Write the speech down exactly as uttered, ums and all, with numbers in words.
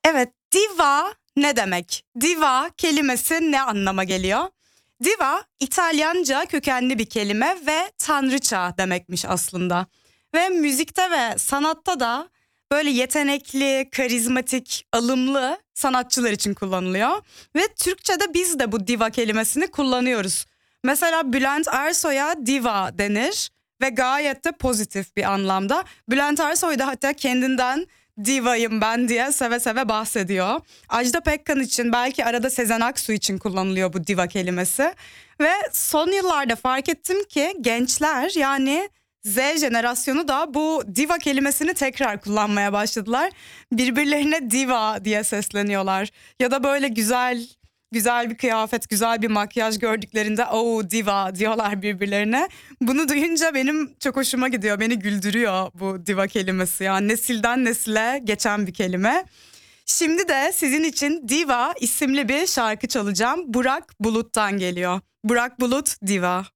Evet, diva ne demek? Diva kelimesi ne anlama geliyor? Diva, İtalyanca kökenli bir kelime ve tanrıça demekmiş aslında. Ve müzikte ve sanatta da böyle yetenekli, karizmatik, alımlı sanatçılar için kullanılıyor. Ve Türkçe'de biz de bu diva kelimesini kullanıyoruz. Mesela Bülent Ersoy'a diva denir ve gayet de pozitif bir anlamda. Bülent Ersoy da hatta kendinden divayım ben diye seve seve bahsediyor. Ajda Pekkan için, belki arada Sezen Aksu için kullanılıyor bu diva kelimesi. Ve son yıllarda fark ettim ki gençler, yani Z jenerasyonu da bu diva kelimesini tekrar kullanmaya başladılar. Birbirlerine diva diye sesleniyorlar. Ya da böyle güzel güzel bir kıyafet, güzel bir makyaj gördüklerinde "Oh diva" diyorlar birbirlerine. Bunu duyunca benim çok hoşuma gidiyor. Beni güldürüyor bu diva kelimesi. Yani nesilden nesile geçen bir kelime. Şimdi de sizin için Diva isimli bir şarkı çalacağım. Burak Bulut'tan geliyor. Burak Bulut, Diva.